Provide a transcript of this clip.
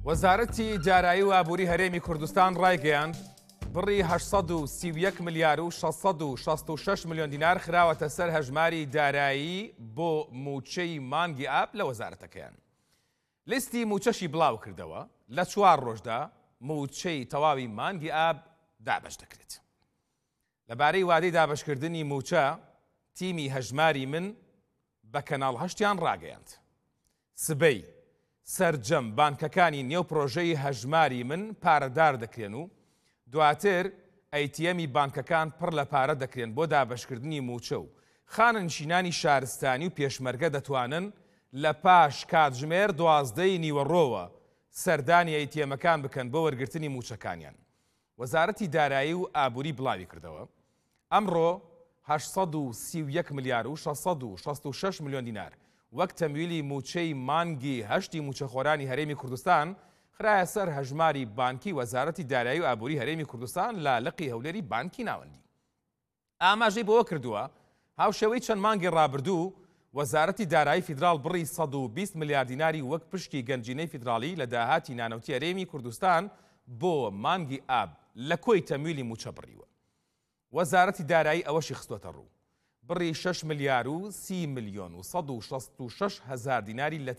وەزارەتی دارایی و ئابووری هەرێمی کوردستان ڕایگەیاند بڕی 831 ملیار و 666 ملیۆن دینار خراوەتە سەر هەژماری دارایی بۆ موچەی مانگی ئاب لە وەزارەتەکەیان. لیستی موچەشی بڵاو کردەوە لە 4 ڕۆژدا موچەی تەواوی مانگی ئاب دابەش دەکرێت. لەبارەی وادەی دابەشکردنی موچە تیمی هەژماری من بە کەناڵ هەشتیان ڕاگەیاند. سبەی سەرجەم بانکەکانی نێو پرۆژەی هەژماری من پارەدار دەکرێن و دواتر ئەیتیەمی بانکەکان پڕ لە پارە دەکرێن بۆ دابەشکردنی موچە و خاننشینانی شارستانی و پێشمەرگە دەتوانن لە پاش کاتژمێر 12 نیوەڕۆوە سەردانی ئەیتیەمەکان بکەن بۆ وەرگرتنی موچەکانیان. وەزارەتی دارایی و ئابووری بڵاوی کردەوە ئەمڕۆ 831 ملیار و 666 ملیۆن دینار وەک تەمویلی موچەی مانگی هەشتی موچەخۆرانی هەرێمی کوردستان خرایە سەر هەژماری بانکی وەزارەتی دارایی و ئابووری هەرێمی کوردستان لە لقی هەولێری بانکی ناوەندی. ئاماژەی بەوە کردووە هاوشێوەی چەند مانگی ڕابردوو وەزارەتی دارایی فیدراڵ بڕی 120 ملیار دیناری وەک پشتی گەنجینەی فیدراڵی لە داهاتی نانەوتی هەرێمی کوردستان بۆ مانگی ئاب لە کۆی تەمویلی موچە بڕیوە. وەزارەتی دارایی ئەوەشی خستوەتە ڕوو بڕی 6 ملیار و 30 ملیۆن و 166 هەزار دیناری لە